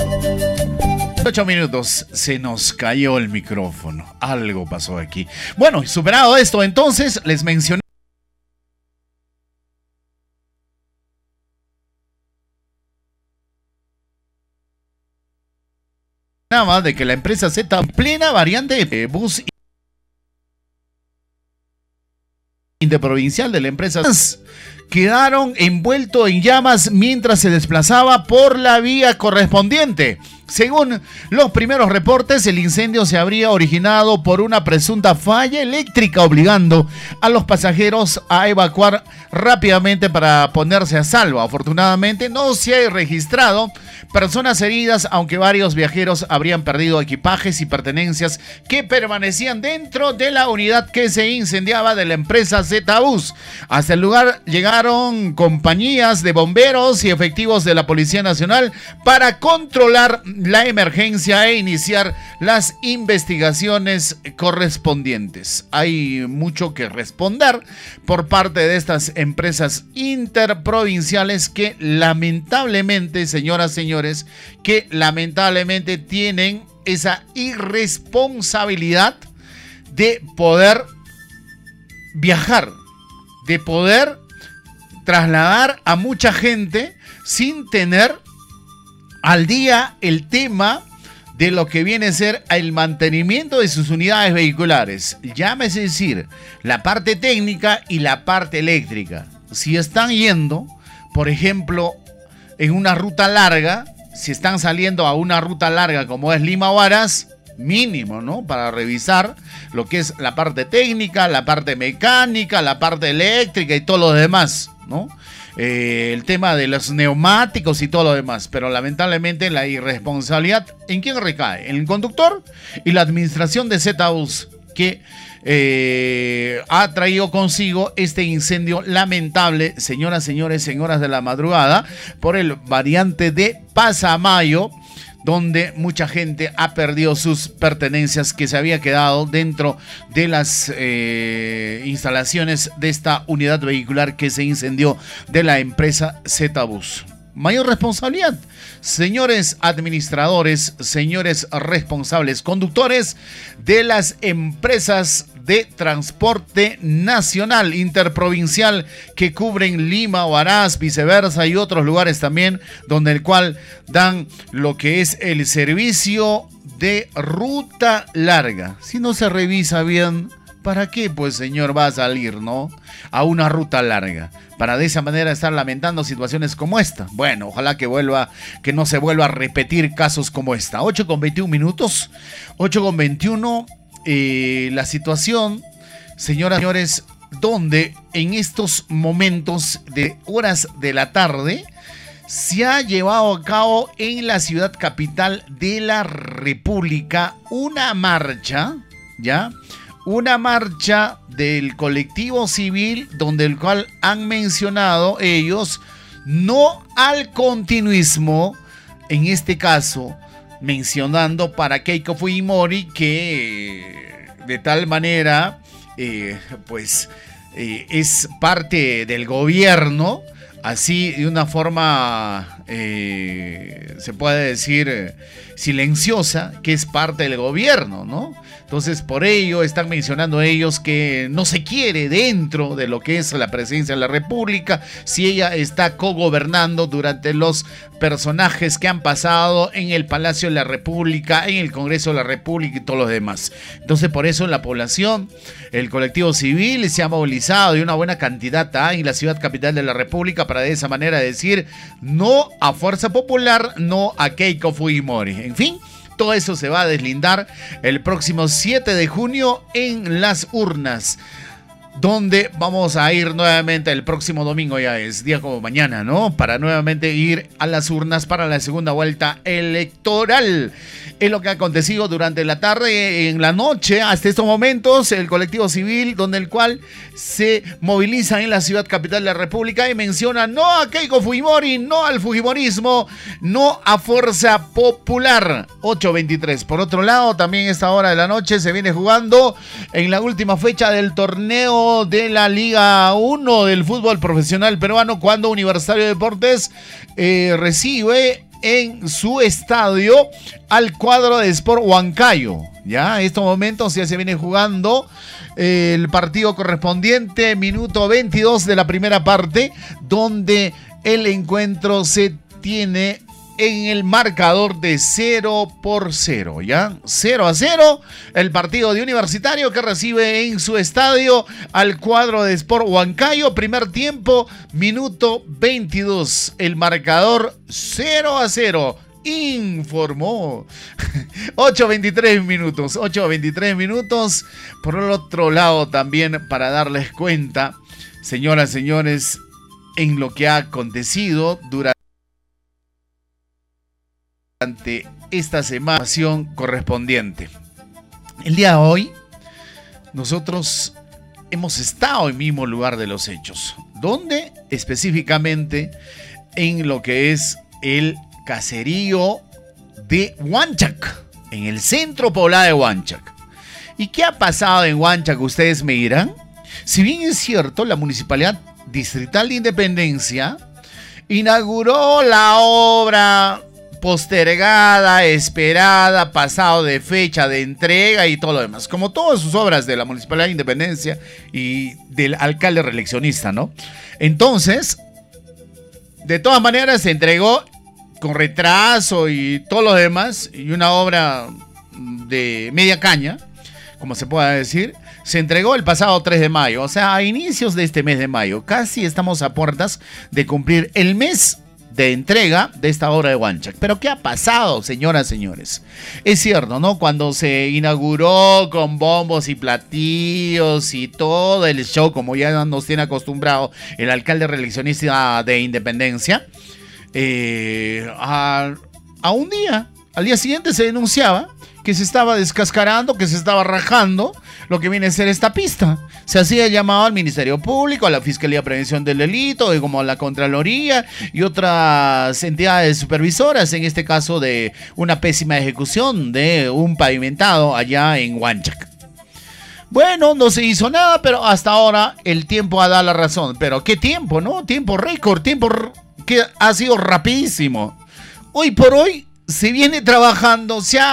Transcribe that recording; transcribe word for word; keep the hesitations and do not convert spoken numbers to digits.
Ocho minutos, se nos cayó el micrófono. Algo pasó aquí. Bueno, superado esto, entonces les mencioné de que la empresa Z, plena variante de bus interprovincial de la empresa, quedaron envueltos en llamas mientras se desplazaba por la vía correspondiente. Según los primeros reportes, el incendio se habría originado por una presunta falla eléctrica, obligando a los pasajeros a evacuar rápidamente para ponerse a salvo. Afortunadamente no se ha registrado personas heridas, aunque varios viajeros habrían perdido equipajes y pertenencias que permanecían dentro de la unidad que se incendiaba de la empresa Z-Bus. Hasta el lugar llegaron compañías de bomberos y efectivos de la Policía Nacional para controlar la emergencia e iniciar las investigaciones correspondientes. Hay mucho que responder por parte de estas empresas interprovinciales que lamentablemente, señoras y señores, que lamentablemente tienen esa irresponsabilidad de poder viajar, de poder trasladar a mucha gente sin tener al día el tema de lo que viene a ser el mantenimiento de sus unidades vehiculares. Llámese decir, la parte técnica y la parte eléctrica. Si están yendo, por ejemplo, en una ruta larga, si están saliendo a una ruta larga como es Lima-Huaraz, mínimo, ¿no? Para revisar lo que es la parte técnica, la parte mecánica, la parte eléctrica y todo lo demás, ¿no? Eh, el tema de los neumáticos y todo lo demás, pero lamentablemente la irresponsabilidad, ¿en quién recae? En el conductor y la administración de Z-Bus, que eh, ha traído consigo este incendio lamentable, señoras, señores, señoras de la madrugada, por el variante de Pasamayo, donde mucha gente ha perdido sus pertenencias que se había quedado dentro de las eh, instalaciones de esta unidad vehicular que se incendió de la empresa Z-Bus. Mayor responsabilidad, señores administradores, señores responsables, conductores de las empresas de transporte nacional, interprovincial, que cubren Lima, Huaraz, viceversa y otros lugares también, donde el cual dan lo que es el servicio de ruta larga. Si no se revisa bien, ¿para qué, pues, señor, va a salir, no? A una ruta larga, para de esa manera estar lamentando situaciones como esta. Bueno, ojalá que vuelva, que no se vuelva a repetir casos como esta. ocho con veintiún minutos, ocho con veintiuno. Eh, la situación, señoras y señores, donde en estos momentos de horas de la tarde se ha llevado a cabo en la ciudad capital de la República una marcha, ¿ya? Una marcha del colectivo civil, donde el cual han mencionado ellos no al continuismo, en este caso mencionando para Keiko Fujimori que de tal manera eh, pues eh, es parte del gobierno, así de una forma eh, se puede decir eh, silenciosa, que es parte del gobierno, ¿no? Entonces, por ello están mencionando ellos que no se quiere dentro de lo que es la presidencia de la República si ella está cogobernando durante los personajes que han pasado en el Palacio de la República, en el Congreso de la República y todos los demás. Entonces, por eso la población, el colectivo civil se ha movilizado y una buena cantidad ¿ah? en la ciudad capital de la República para de esa manera decir no a Fuerza Popular, no a Keiko Fujimori. En fin, todo eso se va a deslindar el próximo siete de junio en las urnas, donde vamos a ir nuevamente el próximo domingo, ya es día como mañana, ¿no? Para nuevamente ir a las urnas para la segunda vuelta electoral. Es lo que ha acontecido durante la tarde, en la noche, hasta estos momentos, el colectivo civil, donde el cual se moviliza en la ciudad capital de la República y menciona no a Keiko Fujimori, no al fujimorismo, no a Fuerza Popular. ocho veintitrés. Por otro lado, también a esta hora de la noche se viene jugando en la última fecha del torneo de la Liga uno del fútbol profesional peruano, cuando Universitario de Deportes eh, recibe en su estadio al cuadro de Sport Huancayo. Ya, en estos momentos ya se viene jugando el partido correspondiente, minuto veintidós de la primera parte, donde el encuentro se tiene en el marcador de cero por cero, ¿ya? cero a cero, el partido de Universitario que recibe en su estadio al cuadro de Sport Huancayo, primer tiempo, minuto veintidós, el marcador cero a cero. Informó. ocho veintitrés minutos, ocho veintitrés minutos. Por el otro lado también para darles cuenta, señoras y señores, en lo que ha acontecido durante esta semana correspondiente. El día de hoy, nosotros hemos estado en el mismo lugar de los hechos. ¿Dónde? Específicamente en lo que es el caserío de Huanchac, en el centro poblado de Huanchac. ¿Y qué ha pasado en Huanchac? Ustedes me dirán. Si bien es cierto, la Municipalidad Distrital de Independencia inauguró la obra postergada, esperada, pasado de fecha de entrega y todo lo demás, como todas sus obras de la Municipalidad de Independencia y del alcalde reeleccionista, ¿no? Entonces, de todas maneras se entregó con retraso y todo lo demás, y una obra de media caña, como se pueda decir, se entregó el pasado tres de mayo, o sea, a inicios de este mes de mayo. Casi estamos a puertas de cumplir el mes de entrega de esta obra de Huanchac. Pero ¿qué ha pasado, señoras y señores? Es cierto, ¿no? Cuando se inauguró con bombos y platillos y todo el show, como ya nos tiene acostumbrado el alcalde reeleccionista de Independencia, eh, a, a un día, al día siguiente se denunciaba que se estaba descascarando, que se estaba rajando lo que viene a ser esta pista. Se hacía llamado al Ministerio Público, a la Fiscalía de Prevención del Delito, y como a la Contraloría y otras entidades supervisoras, en este caso de una pésima ejecución de un pavimentado allá en Huanchac. Bueno, no se hizo nada, pero hasta ahora el tiempo ha dado la razón. Pero ¿qué tiempo, no? Tiempo récord, tiempo que ha sido rapidísimo. Hoy por hoy se viene trabajando, se ha